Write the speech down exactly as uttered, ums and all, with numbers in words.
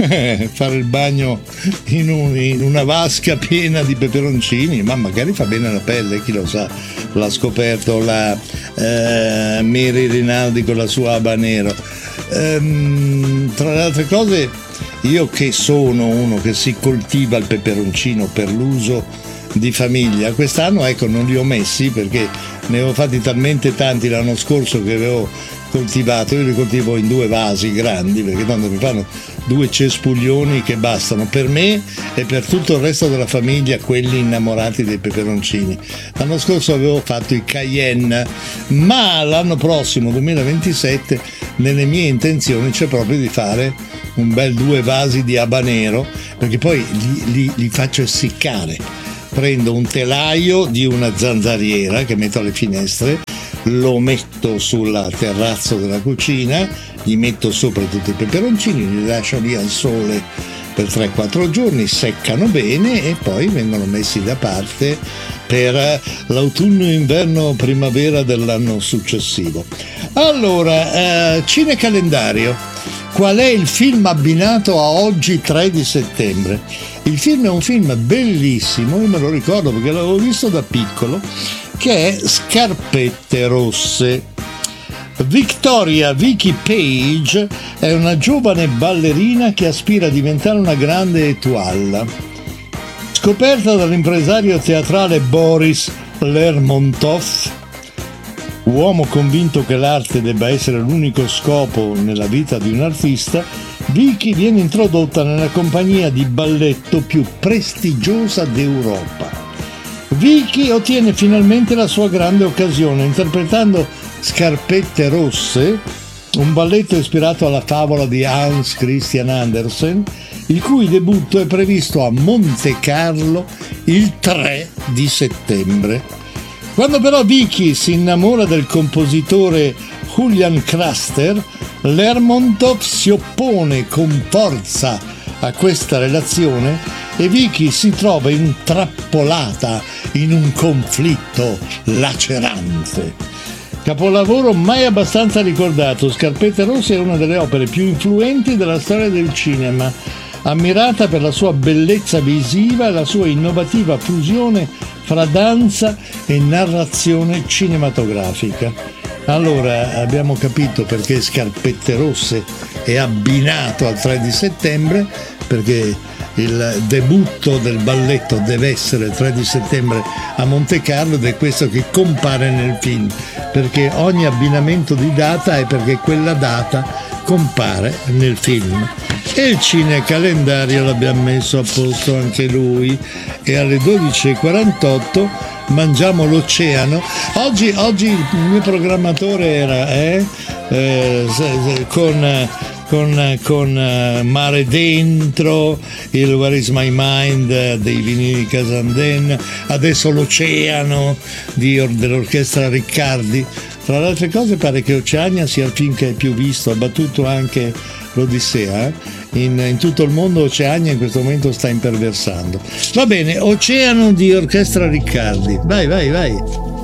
fare il bagno in, un, in una vasca piena di peperoncini, ma magari fa bene alla pelle, chi lo sa. L'ha scoperto la eh, Mary Rinaldi con la sua habanero. Ehm, tra le altre cose, io che sono uno che si coltiva il peperoncino per l'uso di famiglia, quest'anno ecco non li ho messi perché ne avevo fatti talmente tanti l'anno scorso che avevo coltivato, io li coltivo in due vasi grandi perché tanto mi fanno due cespuglioni che bastano per me e per tutto il resto della famiglia, quelli innamorati dei peperoncini. L'anno scorso avevo fatto i Cayenne, ma l'anno prossimo duemilaventisette nelle mie intenzioni c'è proprio di fare un bel due vasi di habanero, perché poi li, li, li faccio essiccare. Prendo un telaio di una zanzariera che metto alle finestre, lo metto sulla terrazzo della cucina, gli metto sopra tutti i peperoncini, li lascio lì al sole per tre quattro giorni, seccano bene e poi vengono messi da parte per l'autunno, inverno, primavera dell'anno successivo. Allora, eh, cinecalendario. Qual è il film abbinato a oggi tre di settembre? Il film è un film bellissimo, io me lo ricordo perché l'avevo visto da piccolo, che è Scarpette Rosse. Victoria Vicky Page è una giovane ballerina che aspira a diventare una grande étoile. Scoperta dall'impresario teatrale Boris Lermontov, uomo convinto che l'arte debba essere l'unico scopo nella vita di un artista, Vicky viene introdotta nella compagnia di balletto più prestigiosa d'Europa. Vicky ottiene finalmente la sua grande occasione interpretando Scarpette Rosse, un balletto ispirato alla favola di Hans Christian Andersen, il cui debutto è previsto a Monte Carlo il tre di settembre. Quando però Vicky si innamora del compositore Julian Craster, Lermontov si oppone con forza a questa relazione e Vicky si trova intrappolata in un conflitto lacerante. Capolavoro mai abbastanza ricordato, Scarpette Rosse è una delle opere più influenti della storia del cinema, ammirata per la sua bellezza visiva e la sua innovativa fusione fra danza e narrazione cinematografica. Allora abbiamo capito perché Scarpette Rosse è abbinato al tre di settembre, perché il debutto del balletto deve essere il tre di settembre a Monte Carlo ed è questo che compare nel film, perché ogni abbinamento di data è perché quella data compare nel film. E il cinecalendario l'abbiamo messo a posto anche lui e alle dodici e quarantotto mangiamo l'oceano. Oggi, oggi il mio programmatore era eh, eh, con, con, con Mare Dentro, il Where is my mind dei Vinili Casanden, adesso l'oceano di, dell'orchestra Riccardi. Tra le altre cose pare che Oceania sia il film che è più visto, ha battuto anche l'Odissea. Eh? In, in tutto il mondo Oceania in questo momento sta imperversando. Va bene, Oceano di Orchestra Riccardi. Vai, vai, vai.